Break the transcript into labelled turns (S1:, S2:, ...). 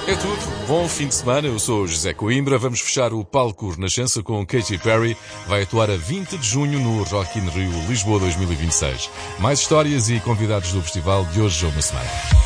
S1: É tudo. Bom fim de semana. Eu sou o José Coimbra. Vamos fechar o palco Renascença com Katy Perry. Vai atuar a 20 de junho no Rock in Rio Lisboa 2026. Mais histórias e convidados do festival de hoje a uma semana.